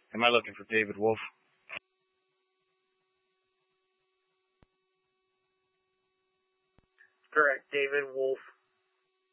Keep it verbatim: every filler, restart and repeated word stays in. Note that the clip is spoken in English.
Am I looking for David Wolf? Correct, David Wolf.